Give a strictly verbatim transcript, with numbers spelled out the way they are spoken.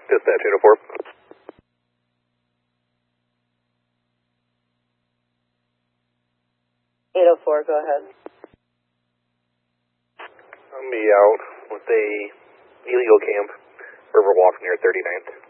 Dispatch eight oh four. eight oh four, go ahead. I'll be out with a illegal camp, Riverwalk near thirty-ninth.